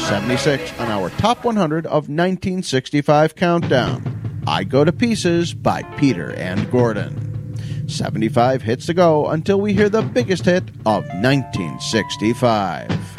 76 on our Top 100 of 1965 countdown. I Go to Pieces by Peter and Gordon. 75 hits to go until we hear the biggest hit of 1965.